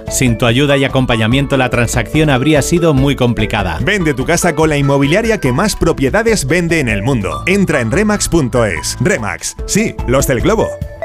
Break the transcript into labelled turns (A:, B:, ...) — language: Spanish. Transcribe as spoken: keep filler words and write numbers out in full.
A: Sin tu ayuda y acompañamiento la transacción habría sido muy complicada.
B: Vende tu casa con la inmobiliaria que más propiedades vende en el mundo. Entra en Remax punto es. Remax, sí, los del globo.